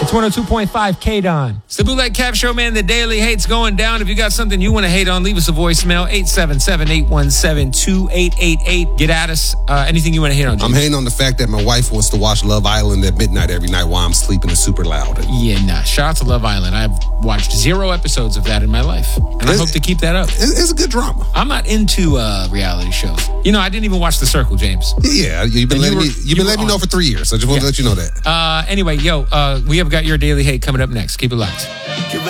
It's 102.5 K-Don. It's the Bootleg Cap Show, man. The Daily Hate's going down. If you got something you want to hate on, leave us a voicemail, 877-817-2888. Get at us. Anything you want to hate on, James? I'm hating on the fact that my wife wants to watch Love Island at midnight every night while I'm sleeping. It's super loud. Yeah, nah. Shout out to Love Island. I've watched 0 episodes of that in my life. And I hope to keep that up. It's a good drama. I'm not into reality shows. You know, I didn't even watch The Circle, James. Yeah, you've been letting me know for 3 years. So I just want to let you know that. Anyway, we have got your Daily Hate coming up next. Keep it locked.